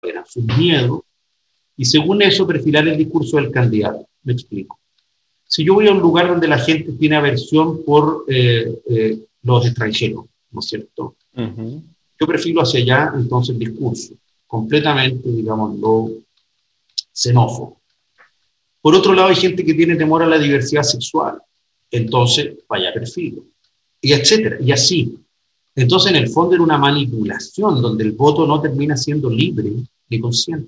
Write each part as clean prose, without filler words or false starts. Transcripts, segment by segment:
eran sus miedos, y según eso perfilar el discurso del candidato. Me explico. Si yo voy a un lugar donde la gente tiene aversión por los extranjeros, ¿no es cierto? Uh-huh. Yo perfilo hacia allá entonces el discurso, completamente, digámoslo, xenófobo. Por otro lado, hay gente que tiene temor a la diversidad sexual, entonces vaya perfilo, y etcétera, y así. Entonces, en el fondo era una manipulación donde el voto no termina siendo libre ni consciente.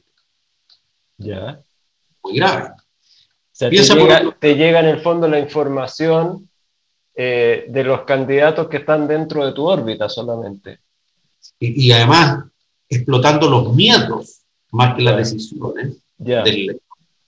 Ya. Muy grave. O sea, Piensa te llega en el fondo la información de los candidatos que están dentro de tu órbita solamente. y además explotando los miedos más que las decisiones del lector.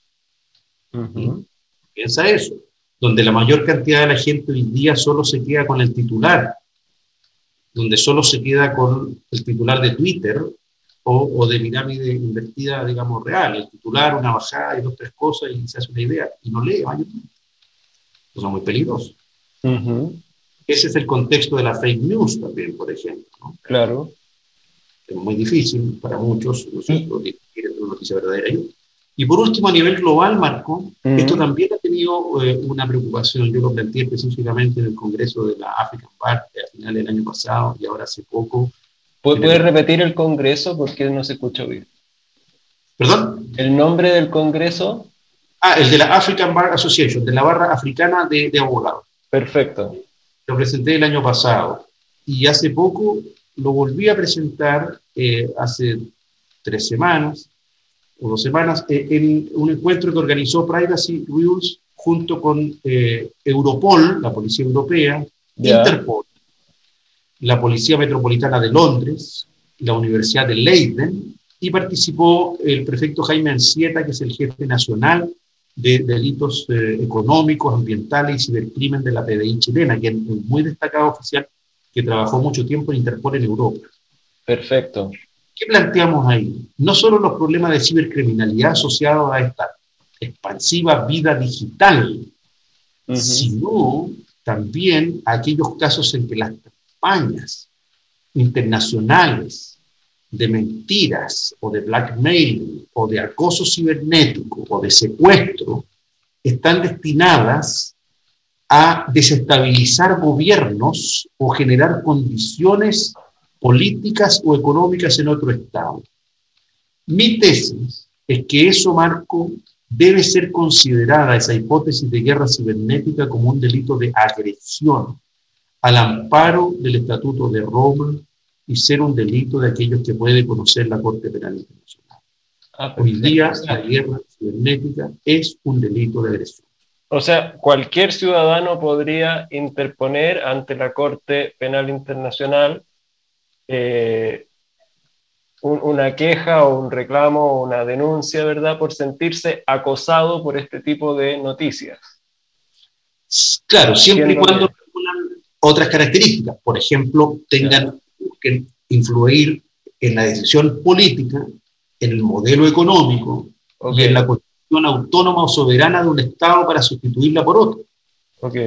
Uh-huh. Piensa eso, donde la mayor cantidad de la gente hoy día solo se queda con el titular, donde solo se queda con el titular de Twitter o de pirámide invertida, digamos, real. El titular, una bajada y dos, tres cosas y se hace una idea y no lee. Eso es muy peligroso. Uh-huh. Ese es el contexto de la fake news también, por ejemplo, ¿no? Claro. Es muy difícil para muchos, ¿no es cierto?, distinguir entre una noticia verdadera y otra. Y por último, a nivel global, Marco, esto también ha tenido una preocupación. Yo lo planteé específicamente en el Congreso de la African Bar a finales del año pasado y ahora hace poco. ¿Puedes repetir el Congreso? Porque no se escuchó bien. ¿Perdón? ¿El nombre del Congreso? El de la African Bar Association, de la barra africana de abogados. Perfecto. Lo presenté el año pasado y hace poco lo volví a presentar hace 3 semanas o 2 semanas en un encuentro que organizó Privacy Rules junto con Europol, la Policía Europea, Interpol, la Policía Metropolitana de Londres, la Universidad de Leiden, y participó el prefecto Jaime Anzieta, que es el jefe nacional de delitos económicos, ambientales y cibercrimen de la PDI chilena, que es un muy destacado oficial que trabajó mucho tiempo en Interpol en Europa. Perfecto. ¿Qué planteamos ahí? No solo los problemas de cibercriminalidad asociados a esta expansiva vida digital, sino también aquellos casos en que las campañas internacionales de mentiras o de blackmail o de acoso cibernético o de secuestro están destinadas a desestabilizar gobiernos o generar condiciones políticas o económicas en otro estado. Mi tesis es que eso, Marco, debe ser considerada, esa hipótesis de guerra cibernética, como un delito de agresión al amparo del Estatuto de Roma y ser un delito de aquellos que puede conocer la Corte Penal Internacional. Hoy día la guerra cibernética es un delito de agresión. O sea, cualquier ciudadano podría interponer ante la Corte Penal Internacional una queja o un reclamo o una denuncia, ¿verdad?, por sentirse acosado por este tipo de noticias. Claro, siempre y cuando regulan otras características. Por ejemplo, tengan que influir en la decisión política, en el modelo económico y en la constitución autónoma o soberana de un Estado para sustituirla por otro. Ok.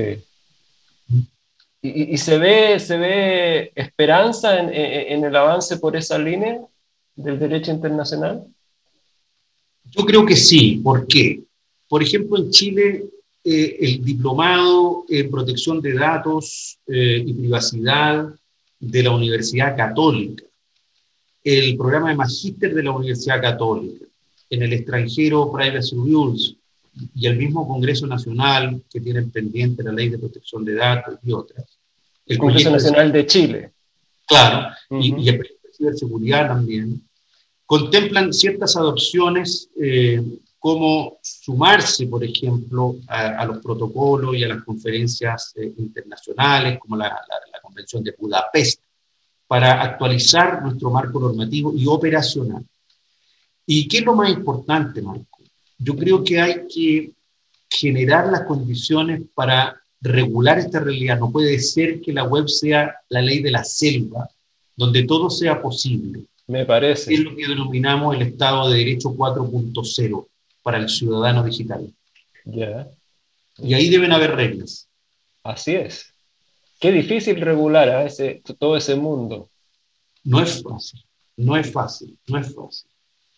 ¿Y se ve esperanza en el avance por esa línea del derecho internacional? Yo creo que sí. ¿Por qué? Por ejemplo, en Chile, el diplomado en protección de datos y privacidad de la Universidad Católica, el programa de magíster de la Universidad Católica, en el extranjero Privacy Rules y el mismo Congreso Nacional que tienen pendiente la Ley de Protección de Datos y otras. El Congreso Nacional de Chile. Claro, y el proyecto de ciberseguridad también, contemplan ciertas adopciones como sumarse, por ejemplo, a los protocolos y a las conferencias internacionales, como la Convención de Budapest, para actualizar nuestro marco normativo y operacional. ¿Y qué es lo más importante, Marco? Yo creo que hay que generar las condiciones para regular esta realidad. No puede ser que la web sea la ley de la selva, donde todo sea posible. Me parece. Es lo que denominamos el Estado de Derecho 4.0 para el ciudadano digital. Y ahí deben haber reglas. Así es. Qué difícil regular todo ese mundo. No es fácil, no es fácil, no es fácil.